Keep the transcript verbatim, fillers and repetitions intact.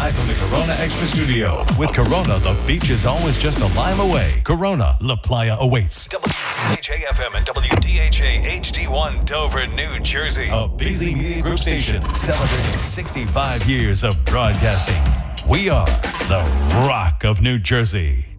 live from the Corona Extra Studio. With Corona, the beach is always just a lime away. Corona, La Playa awaits. W D H A F M and W D H A H D one Dover, New Jersey. A busy media group station celebrating sixty-five years of broadcasting. We are the Rock of New Jersey.